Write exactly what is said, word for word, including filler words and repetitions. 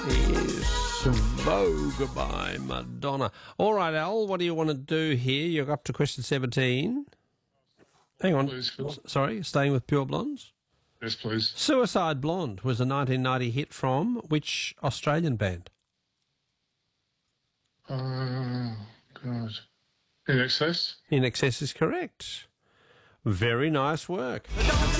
is Vogue by Madonna. All right, Al, what do you want to do here? You're up to question seventeen. Hang on. Please, Phil. S- Sorry, staying with Pure Blondes? Yes, please. Suicide Blonde was a nineteen ninety hit from which Australian band? Oh, God. In excess? In Excess is correct. Very nice work.